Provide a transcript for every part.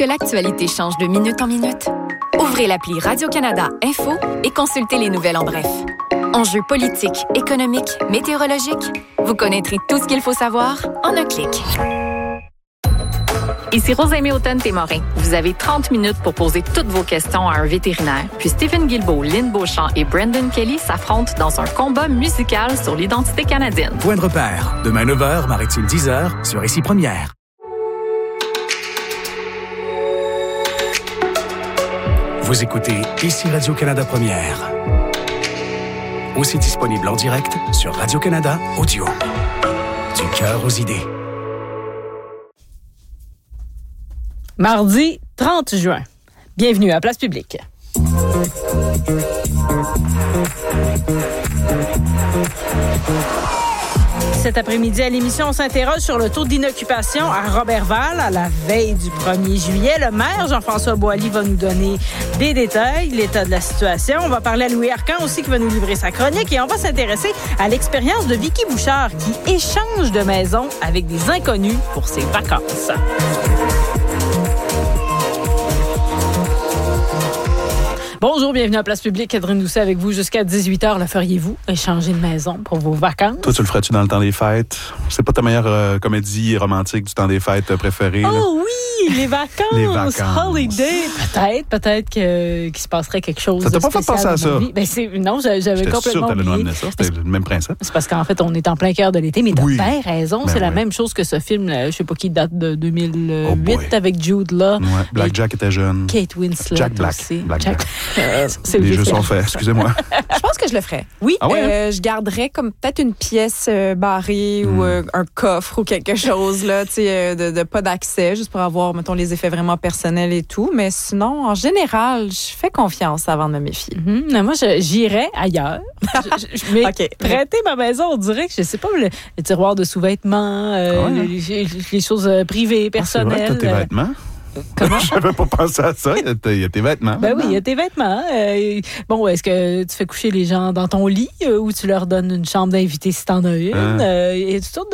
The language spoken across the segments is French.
que l'actualité change de minute en minute? Ouvrez l'appli Radio-Canada Info et consultez les nouvelles en bref. Enjeux politiques, économiques, météorologiques, vous connaîtrez tout ce qu'il faut savoir en un clic. Ici Rosalie Houghton-Témorin. Vous avez 30 minutes pour poser toutes vos questions à un vétérinaire. Puis Stephen Guilbeault, Lynn Beauchamp et Brendan Kelly s'affrontent dans un combat musical sur l'identité canadienne. Point de repère. Demain 9h, Maritime 10h, sur Ici Première. Vous écoutez Ici Radio-Canada Première. Aussi disponible en direct sur Radio-Canada Audio. Du cœur aux idées. Mardi 30 juin. Bienvenue à Place Publique. Cet après-midi à l'émission, on s'interroge sur le taux d'inoccupation à Robertval à la veille du 1er juillet. Le maire Jean-François Boily va nous donner des détails, l'état de la situation. On va parler à Louis Arcan aussi qui va nous livrer sa chronique et on va s'intéresser à l'expérience de Vicky Bouchard qui échange de maison avec des inconnus pour ses vacances. Bonjour, bienvenue à Place Publique. Catherine Doucet avec vous jusqu'à 18h. Le feriez-vous échanger de maison pour vos vacances? Toi, tu le ferais-tu dans le temps des fêtes? C'est pas ta meilleure comédie romantique du temps des fêtes préférée? Oh là? Oui, les vacances! Les vacances. Holiday! Peut-être qu'il se passerait quelque chose. Ça t'a pas fait penser à ça? Ben non, j'avais J'étais complètement sûr que t'allais nous oublié. amener ça. C'était le même principe. C'est parce qu'en fait, on est en plein cœur de l'été, mais t'as bien raison. Ben c'est la oui. même chose que ce film, là, je sais pas qui date de 2008 avec Jude Law. Ouais. Black Jack était jeune. Kate Winslet Jack Black. aussi. Black Jack. C'est Les le jeux film. sont faits, excusez-moi. Je pense que je le ferais. Oui. Ah ouais? Je garderais comme peut-être une pièce barrée ou un coffre ou quelque chose, là, tu sais, de pas d'accès, juste pour avoir, mettons, les effets vraiment personnels et tout. Mais sinon, en général, je fais confiance avant de me méfier. Non, moi, j'irais ailleurs. Mais OK. prêter ma maison, on dirait que, je sais pas, le tiroir de sous-vêtements, les choses privées, C'est vrai personnelles. que t'as tes vêtements? Comment? Je n'avais pas pensé à ça. Il y a tes vêtements. Ben oui, il y a tes vêtements. Bon, est-ce que tu fais coucher les gens dans ton lit ou tu leur donnes une chambre d'invité si t'en as une? Il y a toutes sortes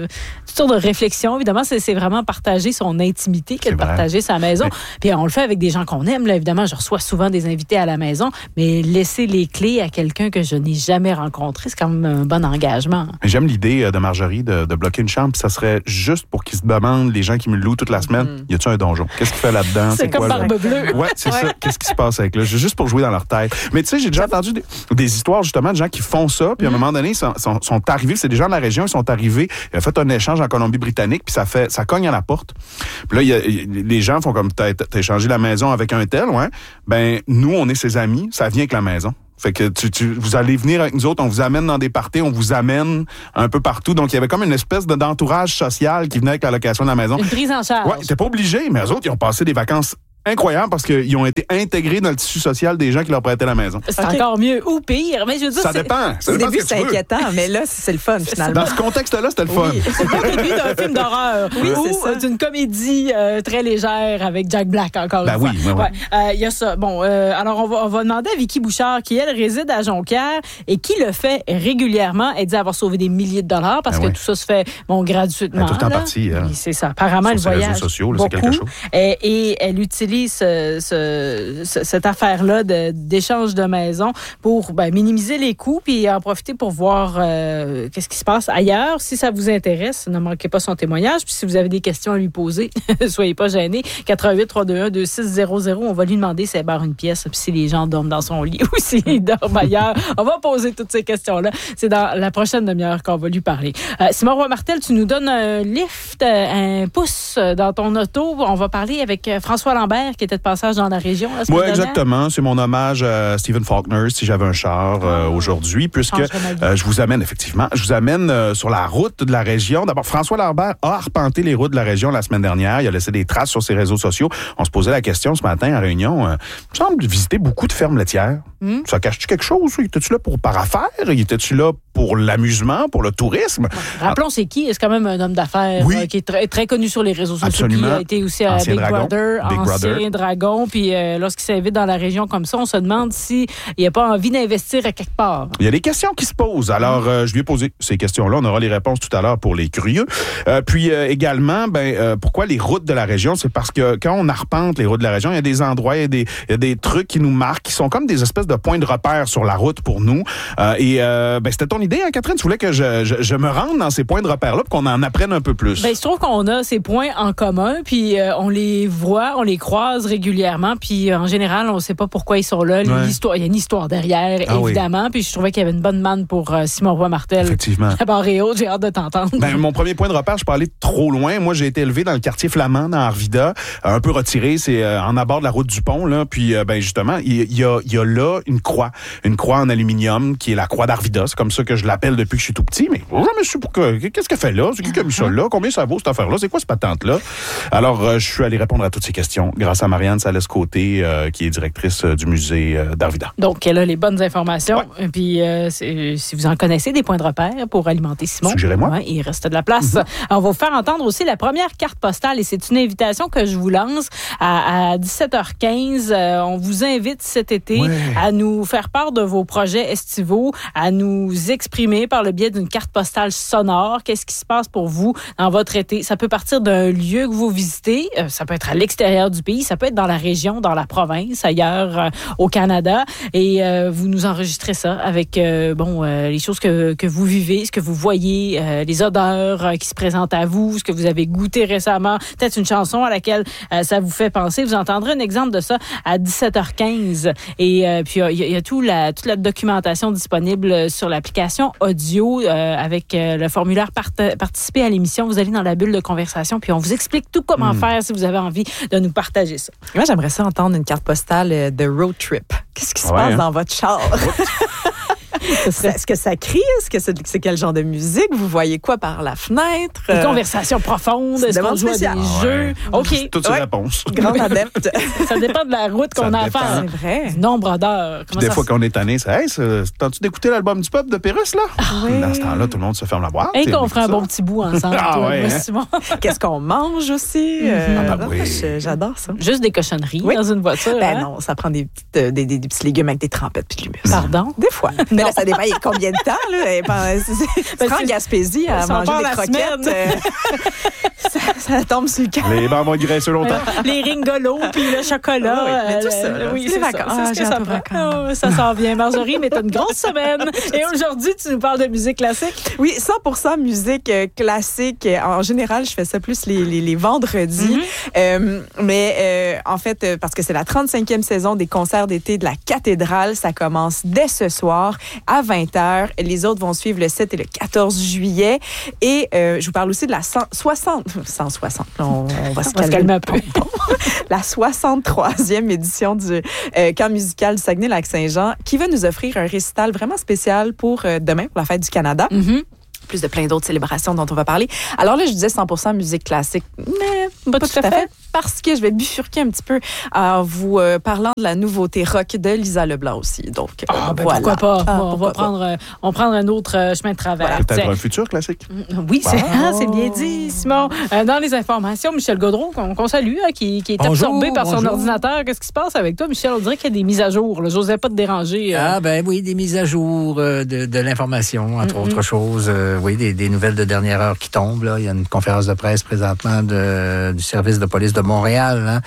de réflexions. Évidemment, c'est vraiment partager son intimité que de partager sa maison. Mais... Puis on le fait avec des gens qu'on aime. Là. Évidemment, je reçois souvent des invités à la maison, mais laisser les clés à quelqu'un que je n'ai jamais rencontré, c'est quand même un bon engagement. Mais j'aime l'idée de Marjorie de bloquer une chambre. Puis ça serait juste pour qu'ils se demandent, les gens qui me louent toute la semaine, y a-tu un donjon? Qu'est-ce qu'il fait là-dedans? C'est comme quoi, Barbe Bleue. Ouais, c'est ça. Qu'est-ce qui se passe avec là? Juste pour jouer dans leur tête. Mais tu sais, j'ai déjà entendu des histoires justement de gens qui font ça, puis à un moment donné, ils sont arrivés, c'est des gens de la région, ils sont arrivés, ils ont fait un échange en Colombie-Britannique, puis ça cogne à la porte. Puis là, les gens font comme, t'as échangé la maison avec un tel, ouais. Ben, nous, on est ses amis, ça vient avec la maison. Fait que vous allez venir avec nous autres, on vous amène dans des parties, on vous amène un peu partout. Donc, il y avait comme une espèce d'entourage social qui venait avec la location de la maison. Une prise en charge. Ouais, t'es pas obligé, mais eux autres, ils ont passé des vacances incroyables parce qu'ils ont été intégrés dans le tissu social des gens qui leur prêtaient la maison. C'est encore mieux ou pire, mais je veux dire, Ça dépend. Au début, c'est inquiétant, mais là, c'est le fun, finalement. Dans ce contexte-là, c'était le fun. Oui, c'est pas le début d'un film d'horreur. Oui, ou c'est ça. d'une comédie très légère avec Jack Black, encore une fois. Oui. Il y a ça. Bon, alors, on va demander à Vicky Bouchard, qui, elle, réside à Jonquière et qui le fait régulièrement. Elle dit avoir sauvé des milliers de dollars parce que tout ça se fait gratuitement. Elle est tout le temps partie. Oui, c'est ça. Apparemment, elle sur ses voyage réseaux sociaux, là, beaucoup. c'est quelque chose. Et elle utilise cette affaire-là d'échange de maison pour minimiser les coûts puis en profiter pour voir qu'est-ce qui se passe ailleurs. Si ça vous intéresse, ne manquez pas son témoignage. Puis si vous avez des questions à lui poser, soyez pas gênés. 88-321-2600. On va lui demander si elle barre une pièce, puis si les gens dorment dans son lit ou s'ils dorment ailleurs. On va poser toutes ces questions-là. C'est dans la prochaine demi-heure qu'on va lui parler. Simon Roy-Martel, tu nous donnes un lift, un pouce dans ton auto. On va parler avec François Lambert, qui était de passage dans la région la semaine dernière. Exactement. C'est mon hommage à Stephen Faulkner, si j'avais un char aujourd'hui, puisque je vous amène sur la route de la région. D'abord, François Lambert a arpenté les routes de la région la semaine dernière. Il a laissé des traces sur ses réseaux sociaux. On se posait la question ce matin en réunion. Il me semble visiter beaucoup de fermes laitières. Ça cache-tu quelque chose? Étais-tu là par affaires? Étais-tu là pour l'amusement, pour le tourisme? Rappelons, c'est qui? C'est quand même un homme d'affaires qui est très, très connu sur les réseaux sociaux. Absolument. Qui a été aussi à Ancien Big Dragon. Brother, Big Brother, Terrien Dragon. Puis lorsqu'il s'invite dans la région comme ça, on se demande s'il n'y a pas envie d'investir à quelque part. Il y a des questions qui se posent. Alors, je lui ai posé ces questions-là. On aura les réponses tout à l'heure pour les curieux. Puis également, pourquoi les routes de la région? C'est parce que quand on arpente les routes de la région, il y a des endroits, il y a des trucs qui nous marquent, qui sont comme des espèces de points de repère sur la route pour nous. C'était ton idée, hein, Catherine? Tu voulais que je me rende dans ces points de repère-là pour qu'on en apprenne un peu plus. Il se trouve qu'on a ces points en commun, puis on les voit, on les croise régulièrement, puis en général, on ne sait pas pourquoi ils sont là. L'histoire, il y a une histoire derrière, évidemment, puis je trouvais qu'il y avait une bonne manne pour Simon Roy-Martel. Effectivement. À Barre-et-Haute, j'ai hâte de t'entendre. Mon premier point de repère, je peux aller trop loin. Moi, j'ai été élevé dans le quartier flamand, dans Arvida, un peu retiré, c'est en abord de la route du pont, là. Puis, justement, il y a là une croix en aluminium qui est la croix d'Arvida. C'est comme ça que je l'appelle depuis que je suis tout petit. Mais je suis pourquoi. Qu'est-ce qu'elle fait là? C'est qui a mis ça là? Combien ça vaut cette affaire-là? C'est quoi cette patente-là? Alors, je suis allé répondre à toutes ces questions grâce à Marianne Salès-Côté, qui est directrice du musée d'Arvida. Donc, elle a les bonnes informations. Ouais. Puis, si vous en connaissez des points de repère pour alimenter Simon, suggérez-moi. Il reste de la place. Alors, on va vous faire entendre aussi la première carte postale et c'est une invitation que je vous lance à 17h15. On vous invite cet été à nous faire part de vos projets estivaux, à nous exprimer par le biais d'une carte postale sonore. Qu'est-ce qui se passe pour vous dans votre été? Ça peut partir d'un lieu que vous visitez, ça peut être à l'extérieur du pays, ça peut être dans la région, dans la province, ailleurs au Canada. Et vous nous enregistrez ça avec les choses que vous vivez, ce que vous voyez, les odeurs qui se présentent à vous, ce que vous avez goûté récemment, peut-être une chanson à laquelle ça vous fait penser. Vous entendrez un exemple de ça à 17h15. Et puis, il y a toute la documentation disponible sur l'application audio avec le formulaire participer à l'émission. Vous allez dans la bulle de conversation, puis on vous explique tout comment faire si vous avez envie de nous partager ça. Moi, j'aimerais ça entendre une carte postale de road trip. Qu'est-ce qui se passe dans votre char? Est-ce que ça crie? Est-ce que c'est quel genre de musique? Vous voyez quoi par la fenêtre? Des conversations profondes? Est-ce qu'on joue à des jeux? OK. Toutes ces réponses. Grande adepte. Ça dépend de la route qu'on a à faire. C'est vrai. Nombre d'heures. Des fois qu'on est tanné, c'est t'as-tu d'écouter l'album du peuple de Pérus, là? Oui. Dans ce temps-là, tout le monde se ferme la boîte. Et qu'on ferait un bon petit bout ensemble. Simon. Qu'est-ce qu'on mange aussi? J'adore ça. Juste des cochonneries dans une voiture. Non, ça prend des petits légumes avec des trempettes puis de l'humus. Pardon? Des fois. Mais là, ça dépend combien de temps, là. C'est en Gaspésie à manger des croquettes. Ça tombe sur le cœur. Les bancs vont graisser longtemps. Les ringolos, puis le chocolat. Mais tout ça. C'est vacances. C'est ce que ça prend. Ça s'en vient. Marjorie, mais t'as une grosse semaine. Et aujourd'hui, tu nous parles de musique classique? Oui, 100% musique classique. En général, je fais ça plus les vendredis. En fait, parce que c'est la 35e saison des concerts d'été de la Cathédrale. Ça commence dès ce soir à 20h. Les autres vont suivre le 7 et le 14 juillet. Et je vous parle aussi de la 160. On va se calmer un peu. La 63e édition du camp musical du Saguenay-Lac-Saint-Jean qui va nous offrir un récital vraiment spécial pour demain, pour la fête du Canada. Plus de plein d'autres célébrations dont on va parler. Alors là, je disais 100% musique classique, mais pas tout à fait. Parce que je vais bifurquer un petit peu en vous parlant de la nouveauté rock de Lisa Leblanc aussi. Donc, voilà. Pourquoi pas? On va prendre un autre chemin de travers. Voilà. Peut-être un futur classique. Oui, c'est bien dit, Simon. Dans les informations, Michel Gaudreau, qu'on salue, qui est absorbé par son ordinateur. Qu'est-ce qui se passe avec toi, Michel? On dirait qu'il y a des mises à jour. Je n'osais pas te déranger. Oui, des mises à jour de l'information, entre autres choses. Des nouvelles de dernière heure qui tombent. Là. Il y a une conférence de presse présentement du service de police de Montréal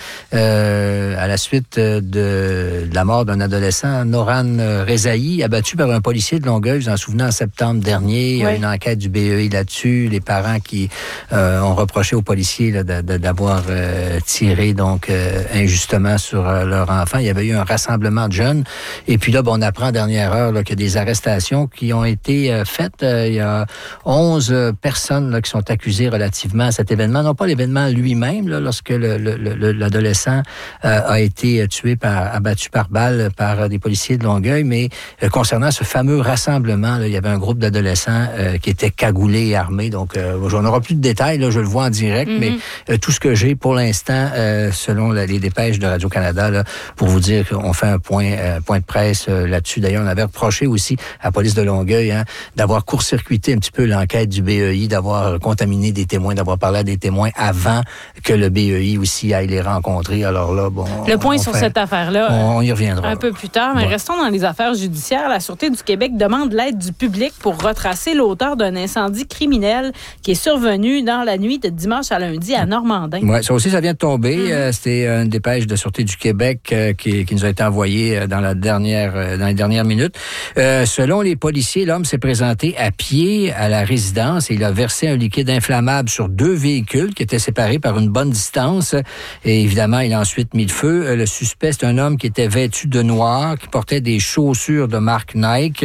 à la suite de la mort d'un adolescent, Noran Rezaï, abattu par un policier de Longueuil. Vous en souvenez, en septembre dernier, il y a une enquête du BEI là-dessus. Les parents qui ont reproché aux policiers d'avoir tiré injustement sur leur enfant. Il y avait eu un rassemblement de jeunes. Et puis là, on apprend à dernière heure qu'il y a des arrestations qui ont été faites. Il y a 11 personnes qui sont accusées relativement à cet événement. Non pas l'événement lui-même, lorsque l'adolescent a été abattu par balle par des policiers de Longueuil, mais concernant ce fameux rassemblement, il y avait un groupe d'adolescents qui étaient cagoulés et armés. Donc, j'en aurai plus de détails, je le vois en direct, mais tout ce que j'ai pour l'instant, selon les dépêches de Radio-Canada, pour vous dire qu'on fait un point de presse là-dessus. D'ailleurs, on avait reproché aussi à la police de Longueuil d'avoir court-circuité un petit peu l'enquête du BEI, d'avoir contaminé des témoins, d'avoir parlé à des témoins avant que le BEI Lévis aussi aille les rencontrer. Alors là, bon... Le point sur cette affaire-là, on y reviendra. Un peu plus tard, mais restons dans les affaires judiciaires. La Sûreté du Québec demande l'aide du public pour retracer l'auteur d'un incendie criminel qui est survenu dans la nuit de dimanche à lundi à Normandin. Oui, ça aussi, ça vient de tomber. C'était une dépêche de Sûreté du Québec qui nous a été envoyée dans les dernières minutes. Selon les policiers, l'homme s'est présenté à pied à la résidence et il a versé un liquide inflammable sur 2 véhicules qui étaient séparés par une bonne distance. Et évidemment, il a ensuite mis le feu. Le suspect, c'est un homme qui était vêtu de noir, qui portait des chaussures de marque Nike,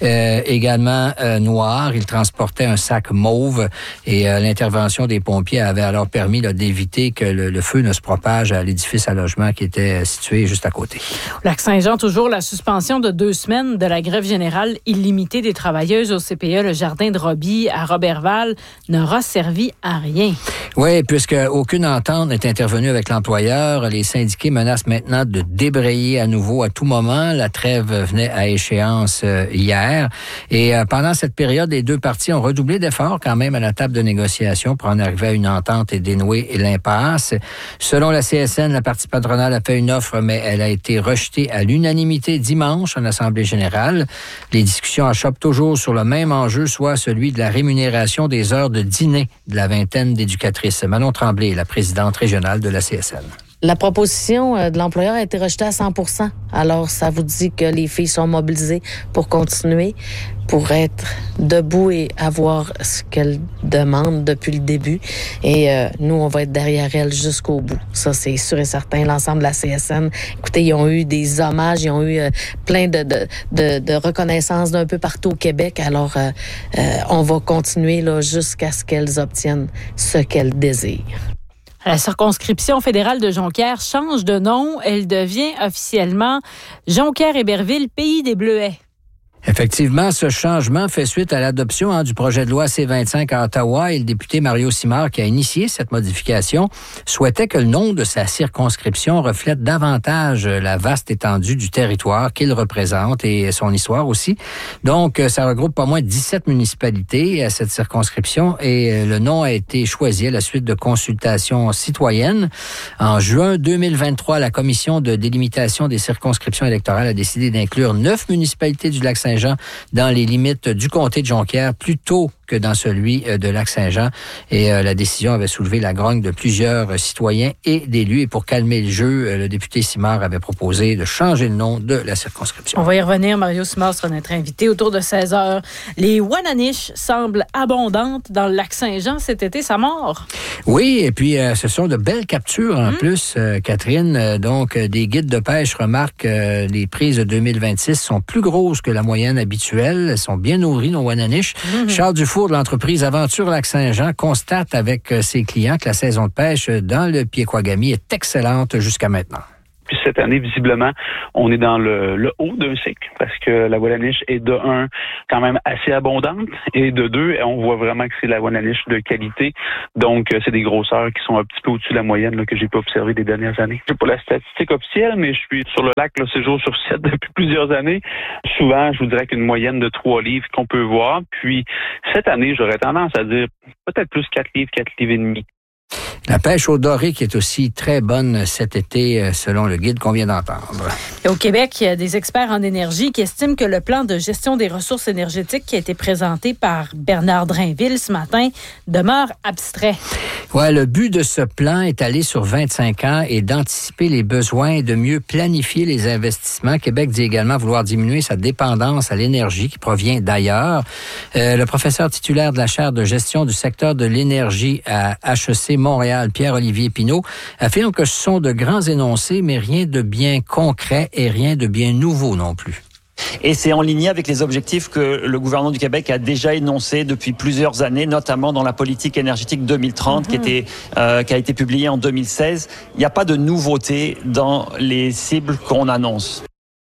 également noir. Il transportait un sac mauve et l'intervention des pompiers avait alors permis d'éviter que le feu ne se propage à l'édifice à logement qui était situé juste à côté. Au Lac-Saint-Jean, toujours la suspension de 2 semaines de la grève générale illimitée des travailleuses au CPE, le Jardin de Roby à Roberval, n'aura servi à rien. Oui, puisque aucune entente n'est intervenue avec l'employeur, les syndiqués menacent maintenant de débrayer à nouveau à tout moment. La trêve venait à échéance hier. Et pendant cette période, les 2 parties ont redoublé d'efforts quand même à la table de négociation pour en arriver à une entente et dénouer l'impasse. Selon la CSN, la partie patronale a fait une offre, mais elle a été rejetée à l'unanimité dimanche en Assemblée générale. Les discussions achoppent toujours sur le même enjeu, soit celui de la rémunération des heures de dîner de la vingtaine d'éducatrices. Manon Tremblay, la présidente régionale de la CSN. La proposition de l'employeur a été rejetée à 100%. Alors, ça vous dit que les filles sont mobilisées pour continuer, pour être debout et avoir ce qu'elles demandent depuis le début. Et nous, on va être derrière elles jusqu'au bout. Ça, c'est sûr et certain. L'ensemble de la CSN, écoutez, ils ont eu des hommages, ils ont eu plein de reconnaissances d'un peu partout au Québec. Alors, on va continuer là, jusqu'à ce qu'elles obtiennent ce qu'elles désirent. La circonscription fédérale de Jonquière change de nom. Elle devient officiellement Jonquière-Héberville, Pays des Bleuets. Effectivement, ce changement fait suite à l'adoption du projet de loi C-25 à Ottawa et le député Mario Simard, qui a initié cette modification, souhaitait que le nom de sa circonscription reflète davantage la vaste étendue du territoire qu'il représente et son histoire aussi. Donc, ça regroupe pas moins de 17 municipalités à cette circonscription et le nom a été choisi à la suite de consultations citoyennes. En juin 2023, la Commission de délimitation des circonscriptions électorales a décidé d'inclure 9 municipalités du Lac-Saint-Jean dans les limites du comté de Jonquière plutôt que dans celui de Lac-Saint-Jean. Et la décision avait soulevé la grogne de plusieurs citoyens et d'élus. Et pour calmer le jeu, le député Simard avait proposé de changer le nom de la circonscription. On va y revenir. Mario Simard sera notre invité autour de 16 heures. Les Wananish semblent abondantes dans le Lac-Saint-Jean cet été. Ça mord. Oui, et puis ce sont de belles captures en plus, Catherine. Donc, des guides de pêche remarquent que les prises de 2026 sont plus grosses que la moyenne habituelle. Elles sont bien nourries, nos Wananish. Charles Dufour de l'entreprise Aventure Lac-Saint-Jean constate avec ses clients que la saison de pêche dans le Piéquagami est excellente jusqu'à maintenant. Puis cette année, visiblement, on est dans le haut d'un cycle parce que la Wananish est de 1 quand même assez abondante et de 2, on voit vraiment que c'est la Wananish de qualité. Donc, c'est des grosseurs qui sont un petit peu au-dessus de la moyenne là, que j'ai pas observé des dernières années. J'ai pas la statistique officielle, mais je suis sur le lac là, 6 jours sur 7 depuis plusieurs années. Souvent, je vous dirais qu'une moyenne de 3 livres qu'on peut voir. Puis, cette année, j'aurais tendance à dire peut-être plus 4 livres, 4 livres et demi. La pêche au doré qui est aussi très bonne cet été, selon le guide qu'on vient d'entendre. Et au Québec, il y a des experts en énergie qui estiment que le plan de gestion des ressources énergétiques qui a été présenté par Bernard Drainville ce matin demeure abstrait. Ouais, le but de ce plan étalé sur 25 ans est d'anticiper les besoins et de mieux planifier les investissements. Québec dit également vouloir diminuer sa dépendance à l'énergie qui provient d'ailleurs. Le professeur titulaire de la chaire de gestion du secteur de l'énergie à HEC Montréal, Pierre-Olivier Pinault, affirme que ce sont de grands énoncés, mais rien de bien concret et rien de bien nouveau non plus. Et c'est en ligne avec les objectifs que le gouvernement du Québec a déjà énoncés depuis plusieurs années, notamment dans la politique énergétique 2030 qui a été publiée en 2016. Il n'y a pas de nouveauté dans les cibles qu'on annonce.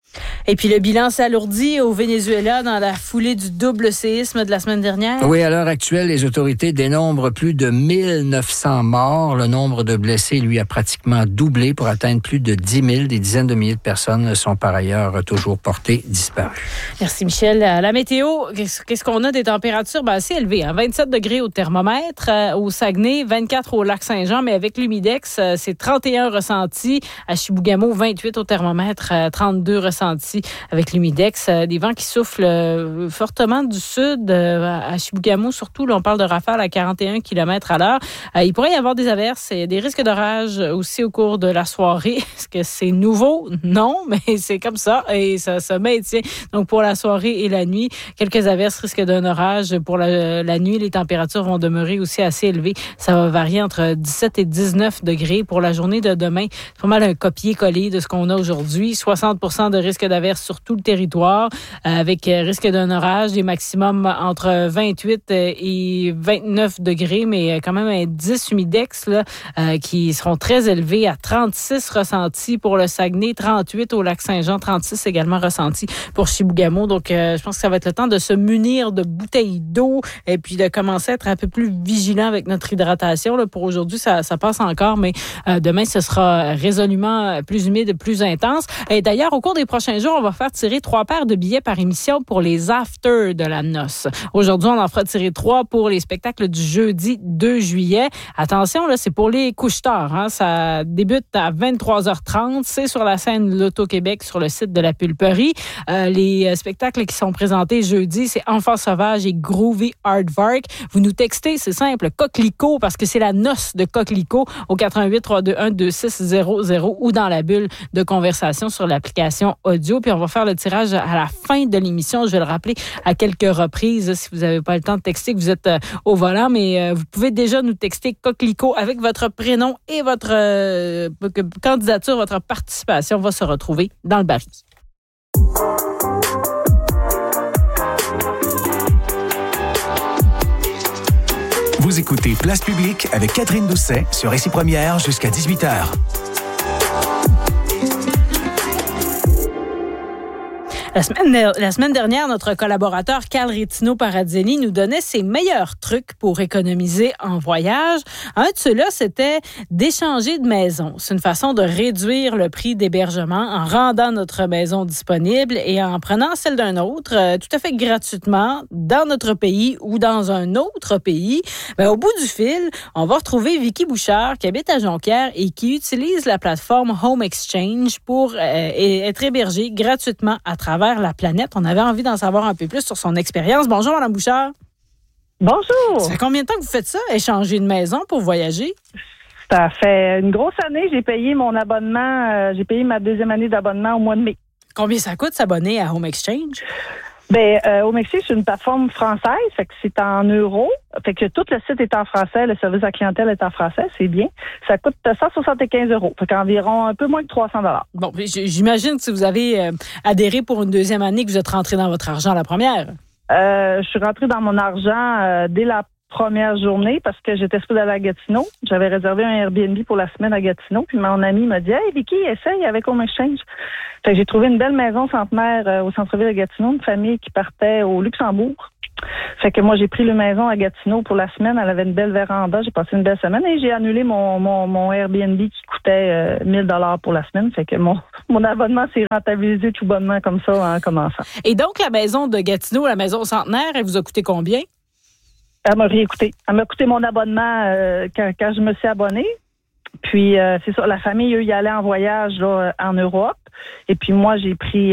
Et puis le bilan s'alourdit au Venezuela dans la foulée du double séisme de la semaine dernière. Oui, à l'heure actuelle, les autorités dénombrent plus de 1900 morts. Le nombre de blessés, lui, a pratiquement doublé pour atteindre plus de 10 000. Des dizaines de milliers de personnes sont par ailleurs toujours portées disparues. Merci Michel. La météo, qu'est-ce qu'on a des températures assez élevées, 27 degrés au thermomètre au Saguenay, 24 au Lac-Saint-Jean, mais avec l'humidex, c'est 31 ressentis. À Chibougamau, 28 au thermomètre, 32 ressentis avec l'humidex. Des vents qui soufflent fortement du sud à Chibougamau, surtout. Là, on parle de rafales à 41 km à l'heure. Il pourrait y avoir des averses et des risques d'orage aussi au cours de la soirée. Est-ce que c'est nouveau? Non, mais c'est comme ça et ça se maintient. Donc, pour la soirée et la nuit, quelques averses, risque d'un orage. Pour la nuit, les températures vont demeurer aussi assez élevées. Ça va varier entre 17 et 19 degrés. Pour la journée de demain, c'est pas mal un copier-coller de ce qu'on a aujourd'hui. 60 % de risque d'averse sur tout le territoire, avec risque d'un orage, des maximums entre 28 et 29 degrés, mais quand même un 10 humidex là, qui seront très élevés à 36 ressentis pour le Saguenay, 38 au Lac-Saint-Jean, 36 également ressentis pour Chibougamau. Donc, je pense que ça va être le temps de se munir de bouteilles d'eau et puis de commencer à être un peu plus vigilant avec notre hydratation. Là, pour aujourd'hui, ça passe encore, mais demain, ce sera résolument plus humide, plus intense. Et d'ailleurs, au cours des prochains jours, on va faire tirer 3 paires de billets par émission pour les afters de la noce. Aujourd'hui, on en fera tirer 3 pour les spectacles du jeudi 2 juillet. Attention, là, c'est pour les couche-tard. Ça débute à 23h30. C'est sur la scène L'Auto-Québec, sur le site de la Pulperie. Les spectacles qui sont présentés jeudi, c'est Enfants sauvages et Groovy Aardvark. Vous nous textez, c'est simple, Coquelicot, parce que c'est la noce de Coquelicot au 88 321 2600 ou dans la bulle de conversation sur l'application audio. Puis on va faire le tirage à la fin de l'émission. Je vais le rappeler à quelques reprises si vous n'avez pas le temps de texter, que vous êtes au volant, mais vous pouvez déjà nous texter Coquelicot avec votre prénom et votre candidature, votre participation va se retrouver dans le baril. Vous écoutez Place Publique avec Catherine Doucet sur Récit Première jusqu'à 18h. La semaine dernière, notre collaborateur Carl Rétino-Paradzelli nous donnait ses meilleurs trucs pour économiser en voyage. Un de ceux-là, c'était d'échanger de maison. C'est une façon de réduire le prix d'hébergement en rendant notre maison disponible et en prenant celle d'un autre tout à fait gratuitement dans notre pays ou dans un autre pays. Bien, au bout du fil, on va retrouver Vicky Bouchard qui habite à Jonquière et qui utilise la plateforme Home Exchange pour être hébergée gratuitement à travers la planète. On avait envie d'en savoir un peu plus sur son expérience. Bonjour, Mme Bouchard. Bonjour. Ça fait combien de temps que vous faites ça, échanger une maison pour voyager? Ça fait une grosse année. J'ai payé mon abonnement. J'ai payé ma 2e année d'abonnement au mois de mai. Combien ça coûte s'abonner à Home Exchange? Home Exchange, c'est une plateforme française, fait que c'est en euros. Fait que tout le site est en français, le service à la clientèle est en français, c'est bien. Ça coûte 175 €, fait qu'environ un peu moins de 300 $. Bon, j'imagine que si vous avez adhéré pour une 2e année, que vous êtes rentré dans votre argent la première. Je suis rentrée dans mon argent dès la première journée parce que j'étais supposée aller à Gatineau. J'avais réservé un Airbnb pour la semaine à Gatineau. Puis mon ami m'a dit « Hey, Vicky, essaye avec Home Exchange. » Fait que j'ai trouvé une belle maison centenaire au centre-ville de Gatineau, une famille qui partait au Luxembourg. Fait que moi, j'ai pris la maison à Gatineau pour la semaine. Elle avait une belle véranda. J'ai passé une belle semaine et j'ai annulé mon Airbnb qui coûtait 1 000 $ pour la semaine. Fait que mon abonnement s'est rentabilisé tout bonnement comme ça en commençant. Et donc, la maison de Gatineau, la maison centenaire, elle vous a coûté combien? Elle m'a rien coûté. Elle m'a coûté mon abonnement quand je me suis abonnée. Puis, c'est ça, la famille, eux, y allaient en voyage là, en Europe. Et puis, moi, j'ai pris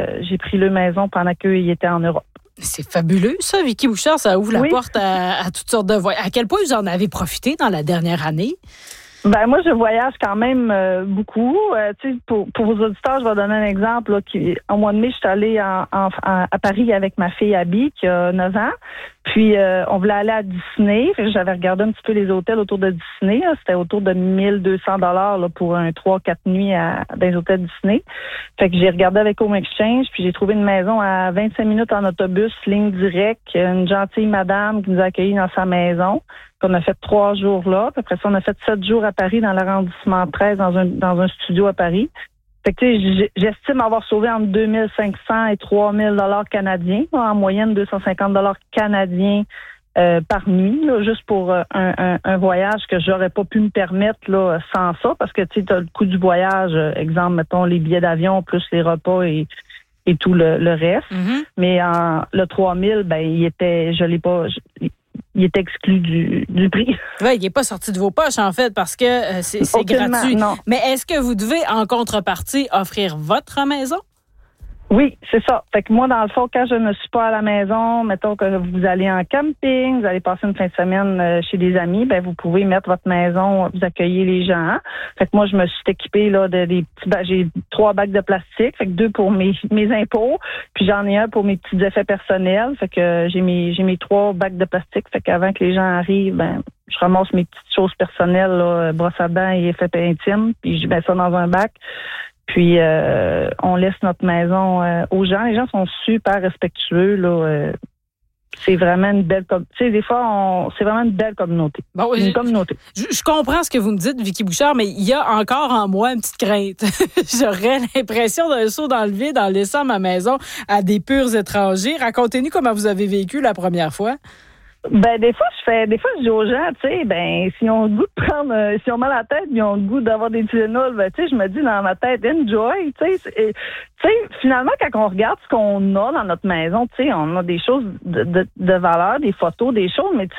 le maison pendant qu'eux, ils étaient en Europe. C'est fabuleux, ça, Vicky Bouchard. Ça ouvre la porte à toutes sortes de voyages. À quel point vous en avez profité dans la dernière année? Ben moi, je voyage quand même beaucoup. Tu sais, pour vos auditeurs, je vais donner un exemple. Là, au mois de mai, je suis allée à Paris avec ma fille Abby, qui a 9 ans. Puis, on voulait aller à Disney. Fait que j'avais regardé un petit peu les hôtels autour de Disney. Là. C'était autour de 1 200 $ là, pour un 3-4 nuits dans les hôtels Disney. Fait que j'ai regardé avec Home Exchange. Puis, j'ai trouvé une maison à 25 minutes en autobus, ligne directe. Une gentille madame qui nous a accueillis dans sa maison. On a fait 3 jours là. Puis après ça, on a fait 7 jours à Paris, dans l'arrondissement 13, dans un studio à Paris. Fait que, tu sais, j'estime avoir sauvé entre 2500 et 3000 $ canadiens, en moyenne 250 $ canadiens par nuit, là, juste pour un voyage que j'aurais pas pu me permettre là, sans ça, parce que tu sais, t'as le coût du voyage, exemple, mettons les billets d'avion plus les repas et tout le reste. Mm-hmm. Mais le 3000, ben il était, il est exclu du prix. Oui, il n'est pas sorti de vos poches, en fait, parce que c'est gratuit. Non. Mais est-ce que vous devez, en contrepartie, offrir votre maison? Oui, c'est ça. Fait que moi, dans le fond, quand je ne suis pas à la maison, mettons que vous allez en camping, vous allez passer une fin de semaine chez des amis, ben vous pouvez mettre votre maison, vous accueillez les gens. Fait que moi, je me suis équipée là j'ai 3 bacs de plastique, fait que 2 pour mes impôts, puis j'en ai un pour mes petits effets personnels. Fait que j'ai mes 3 bacs de plastique. Fait qu'avant que les gens arrivent, ben je ramasse mes petites choses personnelles, là, brosse à dents et effets intimes, puis je mets ça dans un bac. Puis, on laisse notre maison aux gens. Les gens sont super respectueux, là. C'est vraiment une belle... Tu sais, des fois, c'est vraiment une belle communauté. Bon, une communauté. Je comprends ce que vous me dites, Vicky Bouchard, mais il y a encore en moi une petite crainte. J'aurais l'impression d'un saut dans le vide en laissant ma maison à des purs étrangers. Racontez-nous comment vous avez vécu la première fois. Ben, des fois, je dis aux gens, tu sais, ben, s'ils ont le goût de prendre, s'ils ont mal à la tête, ils ont le goût d'avoir des Tylenol, ben, tu sais, je me dis dans ma tête, enjoy, tu sais, finalement, quand on regarde ce qu'on a dans notre maison, tu sais, on a des choses de valeur, des photos, des choses, mais tu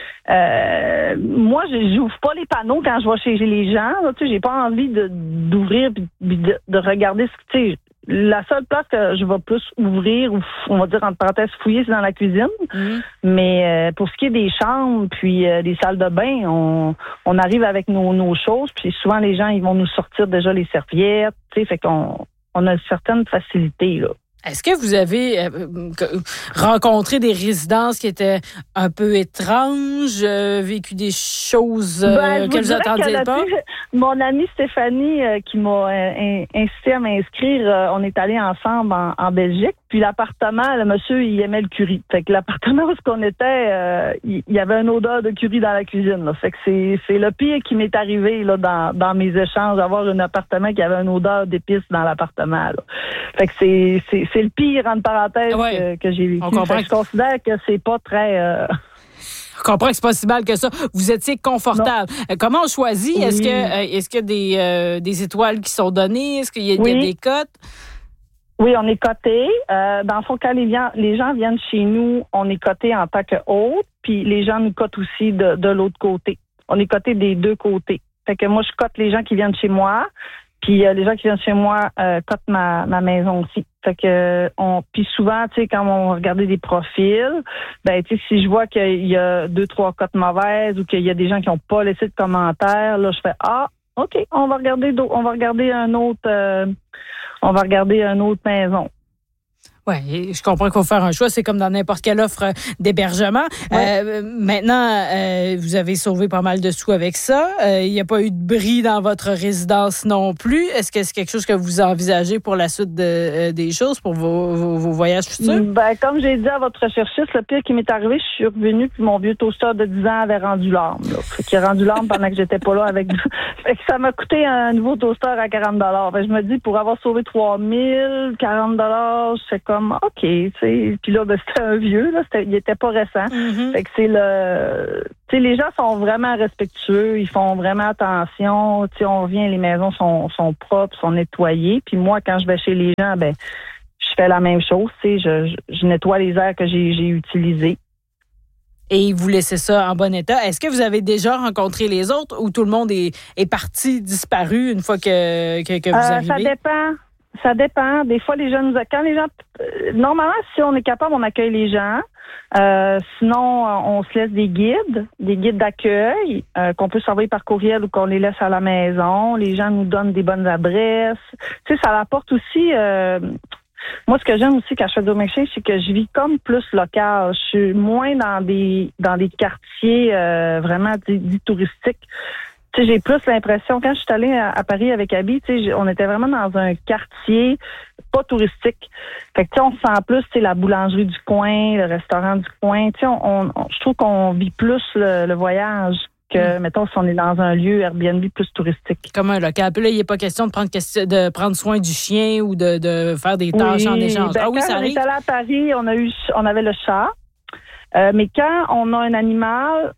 sais, moi, j'ouvre pas les panneaux quand je vais chez les gens, tu sais, j'ai pas envie d'ouvrir puis de regarder ce que, tu sais, la seule place que je vais plus ouvrir, ou on va dire entre parenthèses fouiller, c'est dans la cuisine. Mmh. Mais pour ce qui est des chambres, puis des salles de bain, on arrive avec nos choses, puis souvent les gens ils vont nous sortir déjà les serviettes, tu sais, fait qu'on a une certaine facilité là. Est-ce que vous avez rencontré des résidences qui étaient un peu étranges, vécu des choses que vous attendiez pas? Mon amie Stéphanie qui m'a incité à m'inscrire, on est allés ensemble en Belgique. Puis l'appartement, le monsieur, il aimait le curry. Fait que l'appartement où on était, il y avait une odeur de curry dans la cuisine. Là. Fait que c'est le pire qui m'est arrivé là dans mes échanges, d'avoir un appartement qui avait une odeur d'épices dans l'appartement. Là. Fait que c'est le pire, entre parenthèses, que j'ai vécu. Je considère que c'est pas très... Je comprends que c'est pas si mal que ça. Vous étiez confortable. Comment on choisit? Oui. Est-ce qu'il y a des étoiles qui sont données? Est-ce qu'il y a des cotes? Oui, on est coté. Dans le fond, quand les gens viennent chez nous, on est coté en tant que hôte, puis les gens nous cotent aussi de l'autre côté. On est coté des deux côtés. Fait que moi, je cote les gens qui viennent chez moi, puis les gens qui viennent chez moi cotent ma maison aussi. Fait que puis souvent, tu sais, quand on va regarder des profils, ben tu sais, si je vois qu'il y a 2-3 cotes mauvaises ou qu'il y a des gens qui n'ont pas laissé de commentaires, là, je fais OK, on va regarder une autre maison. Oui, je comprends qu'il faut faire un choix. C'est comme dans n'importe quelle offre d'hébergement. Ouais. Maintenant, vous avez sauvé pas mal de sous avec ça. Il n'y a pas eu de bris dans votre résidence non plus. Est-ce que c'est quelque chose que vous envisagez pour la suite des choses, pour vos voyages futurs? Ben, comme j'ai dit à votre recherchiste, le pire qui m'est arrivé, je suis revenue puis mon vieux toaster de 10 ans avait rendu l'arme. Qui a rendu l'arme pendant que j'étais pas là avec... Fait que ça m'a coûté un nouveau toaster à 40 $. Fait que je me dis, pour avoir sauvé 3000, 40 $, c'est comme OK, tu sais. Puis là, ben, c'était un vieux, là, il était pas récent. Mm-hmm. Fait que c'est tu sais, les gens sont vraiment respectueux, ils font vraiment attention. Tu sais, on revient, les maisons sont propres, sont nettoyées. Puis moi, quand je vais chez les gens, ben, je fais la même chose, tu sais, je nettoie les airs que j'ai utilisés. Et vous laissez ça en bon état. Est-ce que vous avez déjà rencontré les autres ou tout le monde est parti, disparu une fois que vous arrivez? Ça dépend. Des fois, les gens quand les gens... Normalement, si on est capable, on accueille les gens. Sinon, on se laisse des guides d'accueil qu'on peut s'envoyer par courriel ou qu'on les laisse à la maison. Les gens nous donnent des bonnes adresses. Tu sais, ça apporte aussi... moi, ce que j'aime aussi quand je fais du home exchange, c'est que je vis comme plus local. Je suis moins dans des quartiers vraiment dits touristiques. Tu sais, j'ai plus l'impression, quand je suis allée à Paris avec Abby, tu sais, on était vraiment dans un quartier pas touristique. Fait que, tu sais, on sent plus, tu sais, la boulangerie du coin, le restaurant du coin. Tu sais, je trouve qu'on vit plus le voyage. que, mettons, si on est dans un lieu Airbnb plus touristique. Comme un local. Puis là, il n'est pas question de prendre soin du chien ou de faire des tâches en échange. Ben, oui, ça arrive. Quand on est allé à Paris, on avait le chat. Mais quand on a un animal,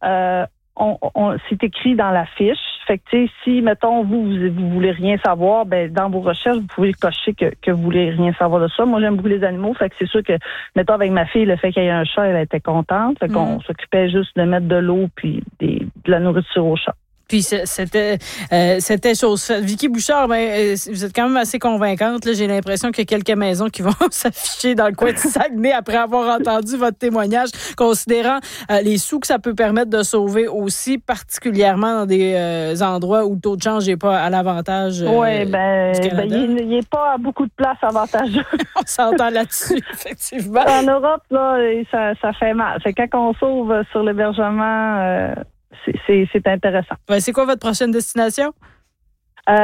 c'est écrit dans la fiche. Fait que, tu sais, si, mettons, vous voulez rien savoir, ben, dans vos recherches, vous pouvez cocher que vous voulez rien savoir de ça. Moi, j'aime beaucoup les animaux. Fait que c'est sûr que, mettons, avec ma fille, le fait qu'il y ait un chat, elle était contente. Fait qu'on s'occupait juste de mettre de l'eau puis de la nourriture au chat. Puis c'était chose faite. Vicky Bouchard, vous êtes quand même assez convaincante. Là. J'ai l'impression qu'il y a quelques maisons qui vont s'afficher dans le coin de Saguenay après avoir entendu votre témoignage, considérant les sous que ça peut permettre de sauver aussi, particulièrement dans des endroits où le taux de change n'est pas à l'avantage du Canada. Il n'est pas à beaucoup de place avantageux. On s'entend là-dessus, effectivement. En Europe, là, ça fait mal. Fait que quand on sauve sur l'hébergement... C'est intéressant. Ouais, c'est quoi votre prochaine destination? On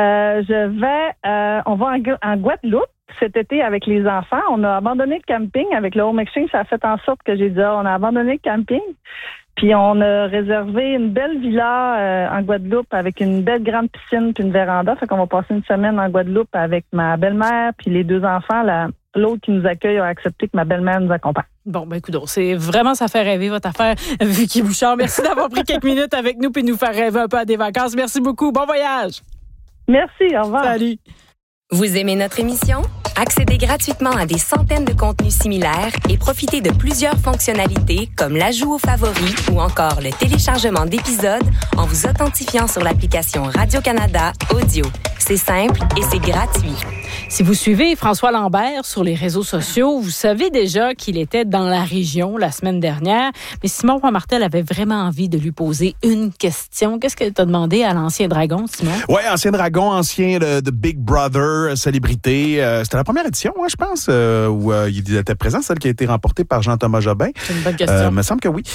va en Guadeloupe cet été avec les enfants. On a abandonné le camping avec le Home Exchange. Ça a fait en sorte que j'ai dit, on a abandonné le camping. Puis on a réservé une belle villa en Guadeloupe avec une belle grande piscine puis une véranda. Fait qu'on va passer une semaine en Guadeloupe avec ma belle-mère puis les deux enfants. L'autre qui nous accueille a accepté que ma belle-mère nous accompagne. Bon, ben écoute, ça fait rêver votre affaire, Vicky Bouchard. Merci d'avoir pris quelques minutes avec nous puis nous faire rêver un peu à des vacances. Merci beaucoup. Bon voyage. Merci. Au revoir. Salut. Vous aimez notre émission? Accédez gratuitement à des centaines de contenus similaires et profitez de plusieurs fonctionnalités comme l'ajout aux favoris ou encore le téléchargement d'épisodes en vous authentifiant sur l'application Radio-Canada Audio. C'est simple et c'est gratuit. Si vous suivez François Lambert sur les réseaux sociaux, vous savez déjà qu'il était dans la région la semaine dernière. Mais Simon Pomartel avait vraiment envie de lui poser une question. Qu'est-ce que tu as demandé à l'ancien dragon, Simon? Oui, ancien dragon, ancien de Big Brother, célébrité. C'était la première édition, je pense, où il était présent, celle qui a été remportée par Jean-Thomas Jobin. C'est une bonne question. Me semble que oui.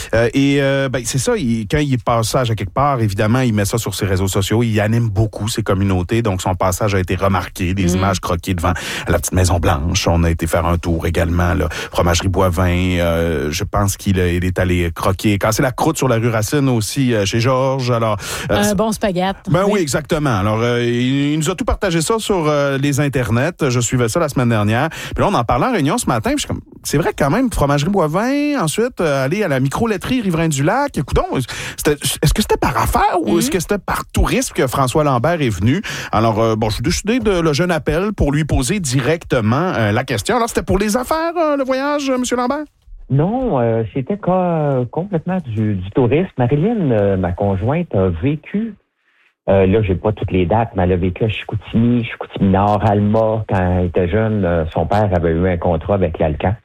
C'est ça, quand il est passage à quelque part, évidemment, il met ça sur ses réseaux sociaux. Il anime beaucoup ses communautés, donc son passage a été remarqué. Des images croquées devant la petite Maison Blanche. On a été faire un tour également, là. Fromagerie Boivin. Je pense qu'il est allé casser la croûte sur la rue Racine aussi chez Georges. Alors, un bon spaghette. Oui, exactement. Alors, il nous a tout partagé ça sur les internets. Je suivais ça la semaine dernière. Puis là, on en parlait en réunion ce matin. Puis c'est vrai quand même, Fromagerie Boivin, ensuite, aller à la micro-laiterie Riverain-du-Lac. Coudon, est-ce que c'était par affaire ou est-ce que c'était par tourisme que François Lambert est venu? Alors, je suis décidé de le jeune appel pour lui poser directement la question. Alors, c'était pour les affaires, le voyage, M. Lambert? Non, c'était complètement du tourisme. Marilyn, ma conjointe, a vécu, là, j'ai pas toutes les dates, mais elle a vécu à Chicoutimi Nord, Alma. Quand elle était jeune, son père avait eu un contrat avec l'Alcan.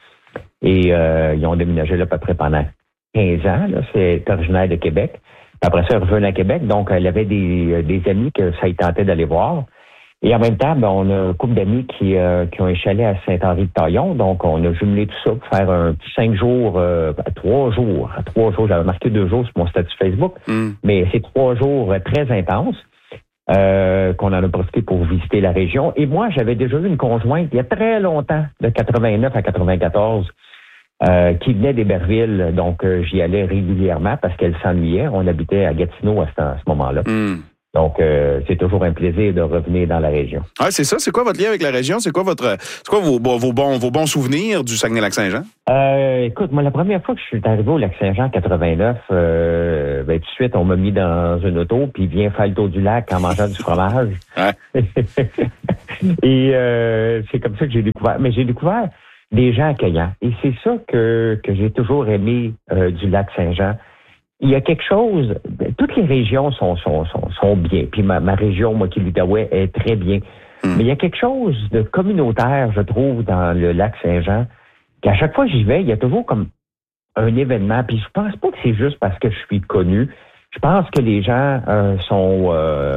Et ils ont déménagé là à peu près pendant 15 ans. Là, c'est originaire de Québec. Puis après ça, elle est revenue à Québec. Donc, elle avait des amis que ça y tentait d'aller voir. Et en même temps, on a un couple d'amis qui ont un chalet à Saint-Henri-de-Taillon. Donc, on a jumelé tout ça pour faire un petit 5 jours, 3 jours. 3 jours, j'avais marqué 2 jours sur mon statut Facebook. Mais c'est 3 jours très intenses qu'on en a profité pour visiter la région. Et moi, j'avais déjà eu une conjointe il y a très longtemps, de 89 à 94, qui venait d'Héberville. Donc, j'y allais régulièrement parce qu'elle s'ennuyait. On habitait à Gatineau à ce moment-là. Donc, c'est toujours un plaisir de revenir dans la région. Ouais, c'est ça. C'est quoi votre lien avec la région? C'est quoi vos bons souvenirs du Saguenay-Lac-Saint-Jean? Écoute, moi, la première fois que je suis arrivé au Lac-Saint-Jean en 89, tout de suite, on m'a mis dans une auto, puis viens faire le tour du lac en mangeant du fromage. Ouais. Et c'est comme ça que j'ai découvert. Mais j'ai découvert des gens accueillants. Et c'est ça que j'ai toujours aimé du Lac-Saint-Jean. Il y a quelque chose, toutes les régions sont bien. Puis ma région, moi, qui est l'Outaouais, est très bien. Mais il y a quelque chose de communautaire, je trouve, dans le Lac-Saint-Jean, qu'à chaque fois que j'y vais, il y a toujours comme un événement. Puis je pense pas que c'est juste parce que je suis connu. Je pense que les gens sont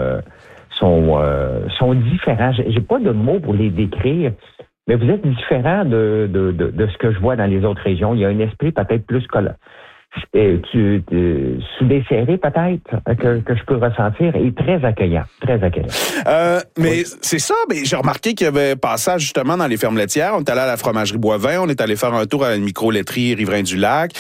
différents. J'ai pas de mots pour les décrire, mais vous êtes différents de ce que je vois dans les autres régions. Il y a un esprit peut-être plus soudé serré peut-être que je peux ressentir est très accueillant, très accueillant. Mais c'est ça, mais j'ai remarqué qu'il y avait passage justement dans les fermes laitières. On est allé à la fromagerie Boivin, on est allé faire un tour à la micro-laiterie Riverain-du-Lac.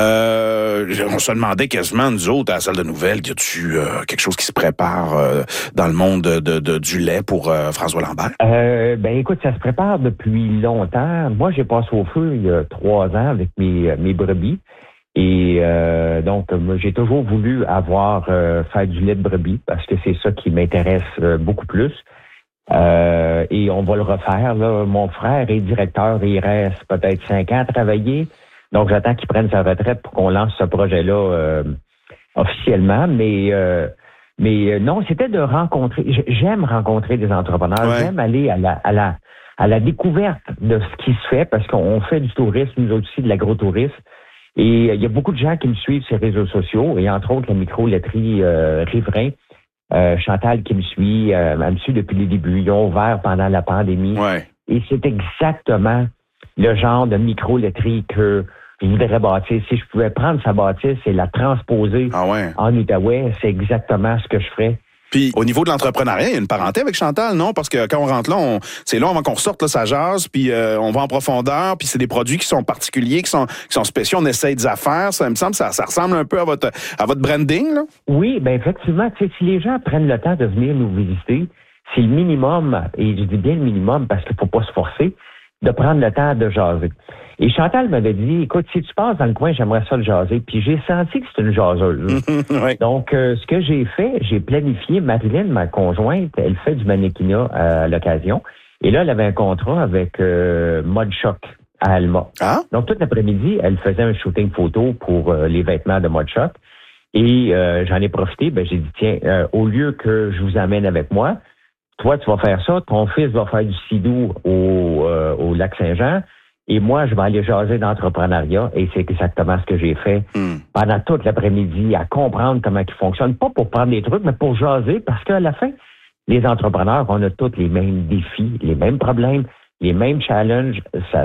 On se demandait quasiment, nous autres, à la salle de nouvelles, y a-tu quelque chose qui se prépare dans le monde du lait pour François Lambert? Écoute, ça se prépare depuis longtemps. Moi, j'ai passé au feu il y a 3 ans avec mes brebis. Et donc, moi, j'ai toujours voulu faire du lait de brebis parce que c'est ça qui m'intéresse beaucoup plus. Et on va le refaire. Là. Mon frère est directeur et il reste peut-être 5 ans à travailler. Donc, j'attends qu'il prenne sa retraite pour qu'on lance ce projet-là officiellement. Mais non, c'était de rencontrer. J'aime rencontrer des entrepreneurs. Ouais. J'aime aller à la découverte de ce qui se fait parce qu'on fait du tourisme, nous aussi, de l'agrotourisme. Et il y a beaucoup de gens qui me suivent sur les réseaux sociaux, et entre autres la micro-laiterie Riverain. Chantal qui me suit, elle me suit depuis les débuts. Ils ont ouvert pendant la pandémie. Ouais. Et c'est exactement le genre de micro-laiterie que je voudrais bâtir. Si je pouvais prendre sa bâtisse et la transposer en Outaouais, c'est exactement ce que je ferais. Puis, au niveau de l'entrepreneuriat, il y a une parenté avec Chantal, non? Parce que quand on rentre là, c'est long avant qu'on ressorte, là, ça jase, puis on va en profondeur, puis c'est des produits qui sont particuliers, qui sont spéciaux, on essaye des affaires. Ça me semble, ça ressemble un peu à votre branding, là? Oui, bien, effectivement, tu sais, si les gens prennent le temps de venir nous visiter, c'est le minimum, et je dis bien le minimum parce qu'il faut pas se forcer, de prendre le temps de jaser. Et Chantal m'avait dit, écoute, si tu passes dans le coin, j'aimerais ça le jaser. Puis j'ai senti que c'est une jaseuse. Oui. Donc, ce que j'ai fait, j'ai planifié, Marilyn, ma conjointe, elle fait du mannequinat à l'occasion. Et là, elle avait un contrat avec Mode Choc à Alma. Ah? Donc, toute l'après-midi, elle faisait un shooting photo pour les vêtements de Mode Choc. Et j'en ai profité, j'ai dit, tiens, au lieu que je vous amène avec moi, toi, tu vas faire ça, ton fils va faire du sidou au Lac-Saint-Jean, et moi, je vais aller jaser d'entrepreneuriat, et c'est exactement ce que j'ai fait pendant toute l'après-midi, à comprendre comment ils fonctionnent, pas pour prendre des trucs, mais pour jaser, parce qu'à la fin, les entrepreneurs, on a tous les mêmes défis, les mêmes problèmes, les mêmes challenges, ça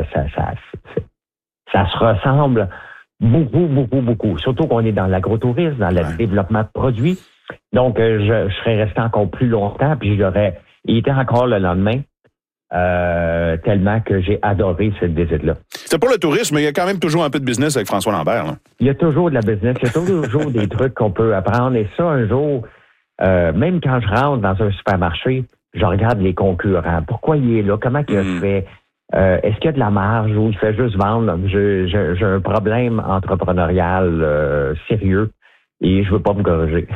se ressemble beaucoup, beaucoup, beaucoup, surtout qu'on est dans l'agrotourisme, dans le développement de produits. Donc, je serais resté encore plus longtemps, puis j'aurais été encore le lendemain, tellement que j'ai adoré cette visite-là. C'est pour le tourisme, mais il y a quand même toujours un peu de business avec François Lambert. Là. Il y a toujours de la business, il y a toujours des trucs qu'on peut apprendre. Et ça, un jour, même quand je rentre dans un supermarché, je regarde les concurrents. Pourquoi il est là? Comment il fait? Est-ce qu'il y a de la marge ou il fait juste vendre? J'ai un problème entrepreneurial sérieux. Et je veux pas me corriger.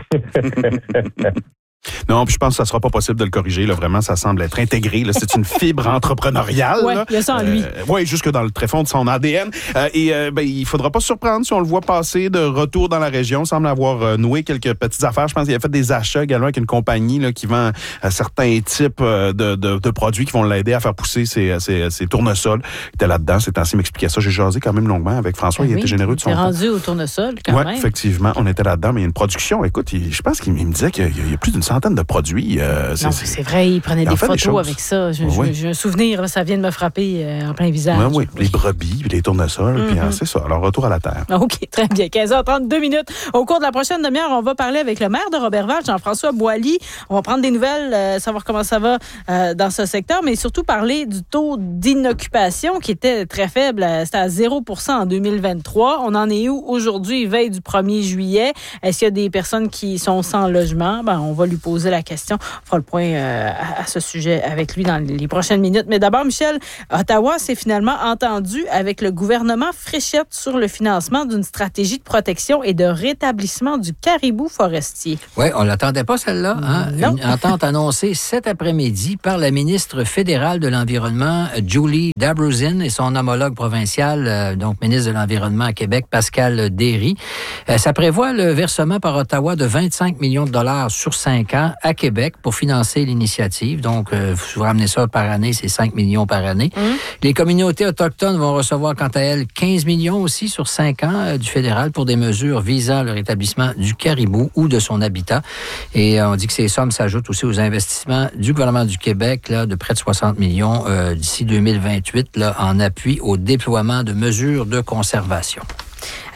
Non, puis je pense que ça sera pas possible de le corriger. Là, vraiment, ça semble être intégré. Là. C'est une fibre entrepreneuriale. Oui, il y a ça en lui. Oui, jusque dans le tréfonds de son ADN. Il faudra pas se surprendre si on le voit passer de retour dans la région. Il semble avoir noué quelques petites affaires. Je pense qu'il a fait des achats également avec une compagnie là, qui vend certains types de produits qui vont l'aider à faire pousser ses tournesols. Il était là-dedans. C'est ainsi m'expliquait ça. J'ai jasé quand même longuement avec François. Il était généreux de son temps. rendu au tournesol quand même. Oui, effectivement. On était là-dedans, mais il y a une production. Écoute, je pense qu'il me disait qu'il y a plus d'une centaine de produits. C'est vrai, il prenait des photos avec ça. J'ai un souvenir, ça vient de me frapper en plein visage. Oui, les brebis, puis les tournesols, puis c'est ça. Alors, retour à la terre. OK, très bien. 15h32 minutes. Au cours de la prochaine demi-heure, on va parler avec le maire de Roberval, Jean-François Boily. On va prendre des nouvelles, savoir comment ça va dans ce secteur, mais surtout parler du taux d'inoccupation qui était très faible. C'était à 0% en 2023. On en est où aujourd'hui, veille du 1er juillet? Est-ce qu'il y a des personnes qui sont sans logement? On va lui poser la question. On fera le point à ce sujet avec lui dans les prochaines minutes. Mais d'abord, Michel, Ottawa s'est finalement entendu avec le gouvernement Fréchette sur le financement d'une stratégie de protection et de rétablissement du caribou forestier. Oui, on ne l'attendait pas, celle-là. Hein? Une entente annoncée cet après-midi par la ministre fédérale de l'Environnement, Julie Dabrouzin, et son homologue provincial, donc ministre de l'Environnement à Québec, Pascal Derry. Ça prévoit le versement par Ottawa de 25 millions de dollars sur 5 ans à Québec pour financer l'initiative. Donc, vous ramenez ça par année, c'est 5 millions par année. Les communautés autochtones vont recevoir, quant à elles, 15 millions aussi sur 5 ans du fédéral pour des mesures visant le rétablissement du caribou ou de son habitat. Et on dit que ces sommes s'ajoutent aussi aux investissements du gouvernement du Québec là, de près de 60 millions d'ici 2028 là, en appui au déploiement de mesures de conservation.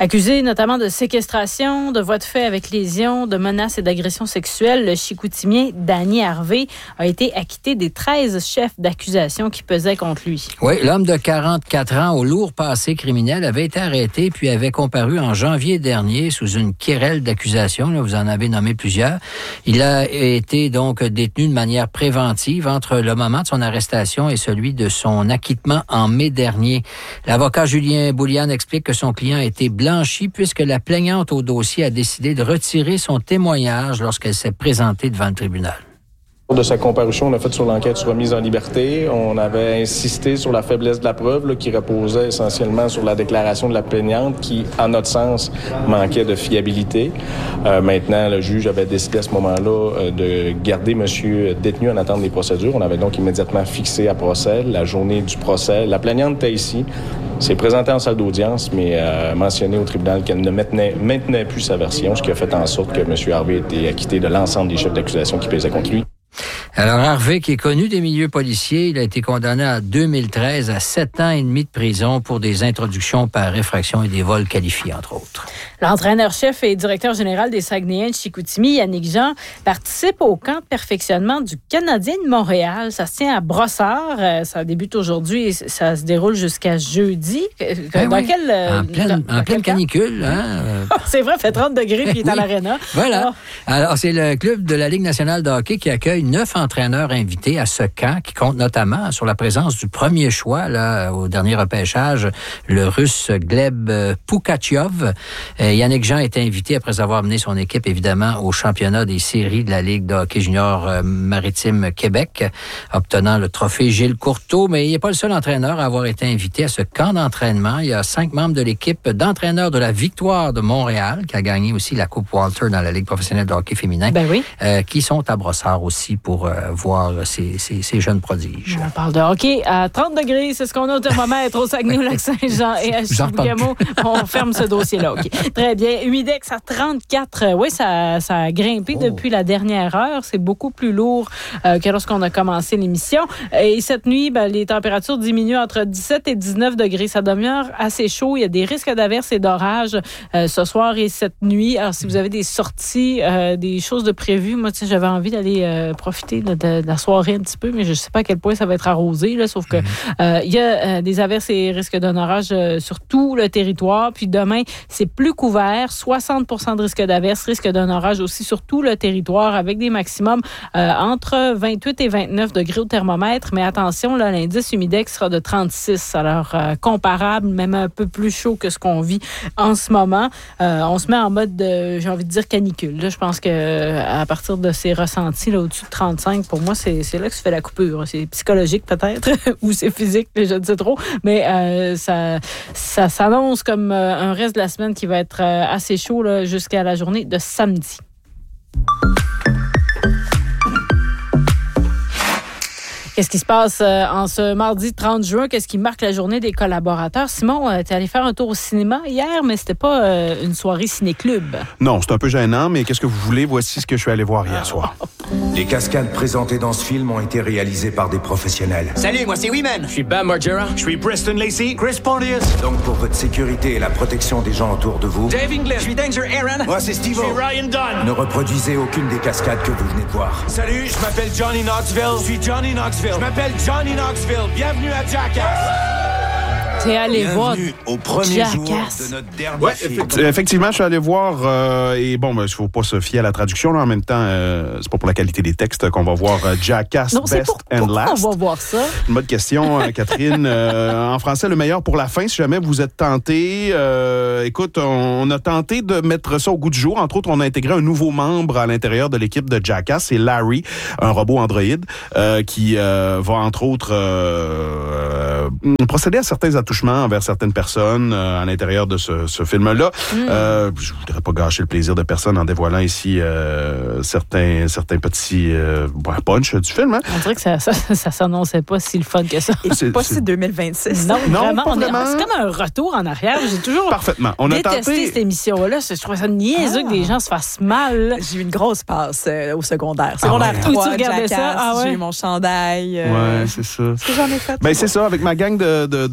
Accusé notamment de séquestration, de voies de fait avec lésion, de menaces et d'agressions sexuelles, le Chicoutimien Danny Harvey a été acquitté des 13 chefs d'accusation qui pesaient contre lui. Oui, l'homme de 44 ans au lourd passé criminel avait été arrêté puis avait comparu en janvier dernier sous une querelle d'accusations. Là, vous en avez nommé plusieurs. Il a été donc détenu de manière préventive entre le moment de son arrestation et celui de son acquittement en mai dernier. L'avocat Julien Bouliane explique que son client a été blanchi puisque la plaignante au dossier a décidé de retirer son témoignage lorsqu'elle s'est présentée devant le tribunal. De sa comparution, on a fait sur l'enquête sur remise en liberté. On avait insisté sur la faiblesse de la preuve là, qui reposait essentiellement sur la déclaration de la plaignante qui, à notre sens, manquait de fiabilité. Maintenant, le juge avait décidé à ce moment-là de garder monsieur détenu en attente des procédures. On avait donc immédiatement fixé à procès la journée du procès. La plaignante était ici, s'est présentée en salle d'audience, mais mentionné au tribunal qu'elle ne maintenait plus sa version, ce qui a fait en sorte que monsieur Harvey ait été acquitté de l'ensemble des chefs d'accusation qui pesaient contre lui. Alors, Harvey, qui est connu des milieux policiers, il a été condamné en 2013 à 7 ans et demi de prison pour des introductions par effraction et des vols qualifiés, entre autres. L'entraîneur-chef et directeur général des Saguenayens de Chicoutimi, Yannick Jean, participe au camp de perfectionnement du Canadien de Montréal. Ça se tient à Brossard. Ça débute aujourd'hui et ça se déroule jusqu'à jeudi. En pleine canicule. Hein? C'est vrai, il fait 30 degrés puis il est à l'aréna. Voilà. Alors, c'est le club de la Ligue nationale de hockey qui accueille 9 entraîneurs invités à ce camp, qui compte notamment sur la présence du premier choix là, au dernier repêchage, le Russe Gleb Pugachev. Yannick Jean est invité après avoir mené son équipe, évidemment, au championnat des séries de la Ligue de hockey junior maritime Québec, obtenant le trophée Gilles Courteau. Mais il n'est pas le seul entraîneur à avoir été invité à ce camp d'entraînement. Il y a 5 membres de l'équipe d'entraîneurs de la Victoire de Montréal, qui a gagné aussi la Coupe Walter dans la Ligue professionnelle de hockey féminin, qui sont à Brossard aussi pour voir ces jeunes prodiges. On parle de hockey à 30 degrés, c'est ce qu'on a au thermomètre au Saguenay-Lac-Saint-Jean et à Chibougamau. On ferme ce dossier-là. Okay. Très bien. Humidex à 34. Oui, ça a grimpé depuis la dernière heure. C'est beaucoup plus lourd que lorsqu'on a commencé l'émission. Et cette nuit, les températures diminuent entre 17 et 19 degrés. Ça demeure assez chaud. Il y a des risques d'averses et d'orages ce soir et cette nuit. Alors, si vous avez des sorties, des choses de prévues, moi, j'avais envie d'aller profiter de la soirée un petit peu, mais je ne sais pas à quel point ça va être arrosé, là, sauf que il y a des averses et risques d'un orage sur tout le territoire. Puis demain, c'est plus couvert, 60% de risque d'averse, risque d'un orage aussi sur tout le territoire, avec des maximums entre 28 et 29 degrés au thermomètre. Mais attention, là, l'indice humidex sera de 36, alors comparable, même un peu plus chaud que ce qu'on vit en ce moment. On se met en mode, j'ai envie de dire, canicule. Là, je pense qu'à partir de ces ressentis, là, au-dessus de 35, pour moi, c'est là que se fait la coupure. C'est psychologique peut-être, ou c'est physique, je ne sais trop, mais ça s'annonce comme un reste de la semaine qui va être assez chaud là, jusqu'à la journée de samedi. Qu'est-ce qui se passe en ce mardi 30 juin? Qu'est-ce qui marque la journée des collaborateurs? Simon, tu es allé faire un tour au cinéma hier, mais c'était pas une soirée ciné-club. Non, c'est un peu gênant, mais qu'est-ce que vous voulez? Voici ce que je suis allé voir hier soir. Les cascades présentées dans ce film ont été réalisées par des professionnels. Salut, moi c'est Weeman. Je suis Bam Margera. Je suis Preston Lacey. Chris Pontius. Donc pour votre sécurité et la protection des gens autour de vous... Dave English. Je suis Danger Aaron. Moi c'est Steve-O. Je suis Ryan Dunn. Ne reproduisez aucune des cascades que vous venez de voir. Salut, je m'appelle Johnny Knoxville. Je suis Johnny Knoxville. Je m'appelle Johnny Knoxville. Bienvenue à Jackass. T'es allé voir au premier Jackass. jour de notre dernier film. Effectivement, je suis allé voir et bon, il faut pas se fier à la traduction là, en même temps, c'est pas pour la qualité des textes qu'on va voir Jackass Best and Last. On va voir ça. Une bonne question, Catherine. En français, le meilleur pour la fin, si jamais vous êtes tenté. Écoute, on a tenté de mettre ça au goût du jour. Entre autres, on a intégré un nouveau membre à l'intérieur de l'équipe de Jackass. C'est Larry, un robot androïde qui va entre autres procéder à certains attouchements envers certaines personnes à l'intérieur de ce film-là. Je voudrais pas gâcher le plaisir de personne en dévoilant ici certains petits punch du film. Hein? On dirait que ça s'annonçait pas si le fun que ça. C'est pas si 2026. Non, vraiment, pas vraiment. C'est comme un retour en arrière. J'ai toujours détesté cette émission-là. Je trouvais ça niaiseux que des gens se fassent mal. J'ai eu une grosse passe au secondaire. Secondaire 3, tu regardais ça? J'ai eu mon chandail. Ouais, c'est ça. Ce que j'en ai fait. Ben, c'est ça, avec ma gang de gars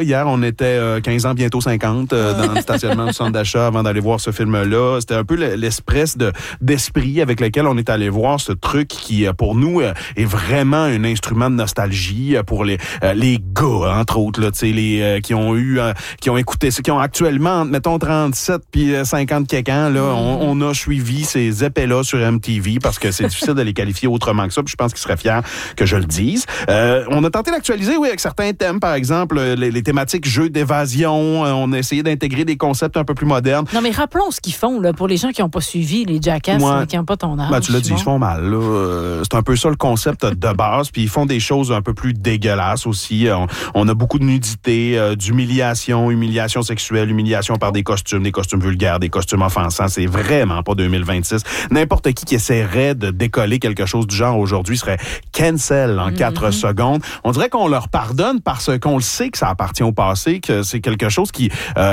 Hier, on était 15 ans, bientôt 50, dans le stationnement du centre d'achat avant d'aller voir ce film-là. C'était un peu l'espèce d'esprit avec lequel on est allé voir ce truc qui, pour nous, est vraiment un instrument de nostalgie pour les gars, entre autres, là, tu sais, qui ont écouté, qui ont actuellement, mettons, 37 puis 50 quelques ans, là, on a suivi ces épées-là sur MTV parce que c'est difficile de les qualifier autrement que ça, puis je pense qu'ils seraient fiers que je le dise. On a tenté d'actualiser, oui, avec certains thèmes, par exemple, les thématiques jeux d'évasion, on a essayé d'intégrer des concepts un peu plus modernes. Non, mais rappelons ce qu'ils font, là, pour les gens qui n'ont pas suivi les Jackass, qui n'ont pas ton âge. Ben, tu l'as dit, ils se font mal, là. C'est un peu ça le concept de base, puis ils font des choses un peu plus dégueulasses aussi. On a beaucoup de nudité, d'humiliation, humiliation sexuelle, humiliation par des costumes vulgaires, des costumes offensants. C'est vraiment pas 2026. N'importe qui essaierait de décoller quelque chose du genre aujourd'hui serait cancel en 4 secondes. On dirait qu'on leur pardonne parce qu'on le sait que ça appartient au passé, que c'est quelque chose qui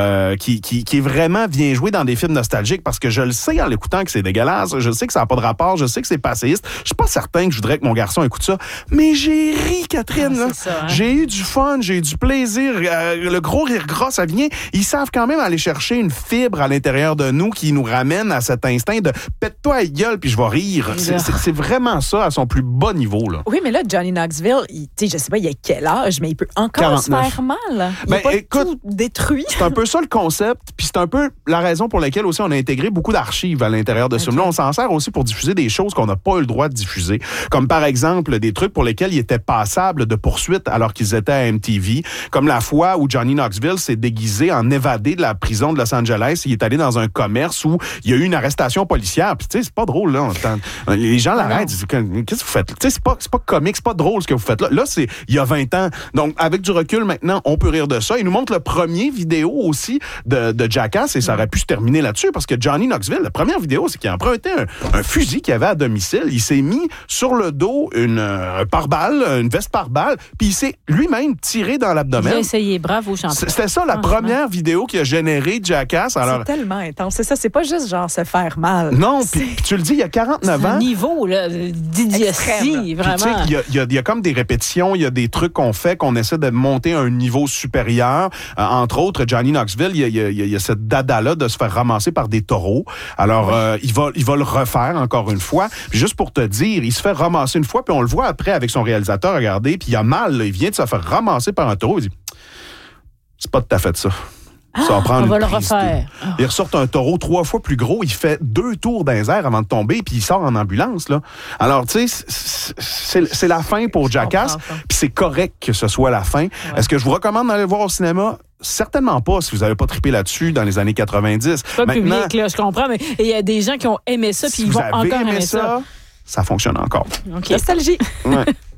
vraiment vient jouer dans des films nostalgiques parce que je le sais en l'écoutant que c'est dégueulasse, je sais que ça n'a pas de rapport, je sais que c'est passéiste. Je suis pas certain que je voudrais que mon garçon écoute ça, mais j'ai ri, Catherine. Là. Ça, hein? J'ai eu du fun, j'ai eu du plaisir. Le gros rire gras, ça vient. Ils savent quand même aller chercher une fibre à l'intérieur de nous qui nous ramène à cet instinct de pète-toi à gueule puis je vais rire. C'est vraiment ça à son plus bas niveau. Là. Oui, mais là, Johnny Knoxville, je sais pas, il a quel âge, mais il peut encore 49. Se faire mal. Il n'est pas tout détruit. C'est un peu ça le concept, puis c'est un peu la raison pour laquelle aussi on a intégré beaucoup d'archives à l'intérieur de ce film-là. On s'en sert aussi pour diffuser des choses qu'on n'a pas eu le droit de diffuser, comme par exemple des trucs pour lesquels il était passable de poursuite alors qu'ils étaient à MTV, comme la fois où Johnny Knoxville s'est déguisé en évadé de la prison de Los Angeles. Il est allé dans un commerce où il y a eu une arrestation policière. Puis tu sais, c'est pas drôle, là. Les gens l'arrêtent. Qu'est-ce que vous faites? Tu sais, c'est pas comique, c'est pas drôle ce que vous faites là. Là, c'est il y a 20 ans. Donc, avec du recul, maintenant, on peut rire de ça. Il nous montre le premier vidéo aussi de Jackass et ça aurait pu se terminer là-dessus parce que Johnny Knoxville, la première vidéo, c'est qu'il a emprunté un fusil qu'il avait à domicile. Il s'est mis sur le dos un pare-balles, une veste pare-balles, puis il s'est lui-même tiré dans l'abdomen. Il a essayé, bravo, champion. C'était ça, la première vidéo qui a généré Jackass. Alors, c'est tellement intense. C'est ça, c'est pas juste genre se faire mal. Non, puis tu le dis, il y a 49 ans. C'est un niveau d'idiotie, vraiment. Tu sais, il y a comme des répétitions, il y a des trucs qu'on fait, qu'on essaie de monter à un niveau supérieur. Entre autres, Johnny Knoxville, il y a cette dada-là de se faire ramasser par des taureaux. Alors, il va le refaire encore une fois. Puis juste pour te dire, il se fait ramasser une fois, puis on le voit après avec son réalisateur, regardez, puis il a mal, là, il vient de se faire ramasser par un taureau. Il dit, c'est pas tout à fait ça. Ça va prendre on va une le prise refaire. Il ressort un taureau 3 fois plus gros. Il fait 2 tours dans les airs avant de tomber, puis il sort en ambulance. Là. Alors, tu sais, c'est la fin pour Jackass, puis c'est correct que ce soit la fin. Ouais. Est-ce que je vous recommande d'aller le voir au cinéma? Certainement pas si vous n'avez pas trippé là-dessus dans les années 90. Pas public, là, je comprends, mais il y a des gens qui ont aimé ça, puis ils vont encore aimer ça. Ça fonctionne encore. Okay. Nostalgie. Ouais.